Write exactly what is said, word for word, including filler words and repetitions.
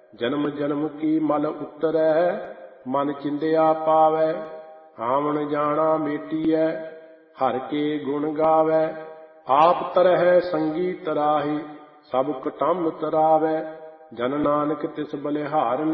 ਜਨਮ ਜਨਮ ਕੀ ਮਲ ਉਤਰੈ, ਮਨ ਚਿੰਦਿਆ ਪਾਵੈ। ਆਵਣ ਜਾਣਾ ਮੇਟੀਐ, ਹਰਿ ਕੇ ਗੁਣ ਗਾਵੈ। ਆਪ ਤਰਹਿ ਸੰਗੀ ਤਰਾਹੀ, ਸਭ ਕੁਟੰਬ ਤਰਾਵੈ। ਜਨ ਨਾਨਕ ਤਿਸ ਬਲਿਹਾਰ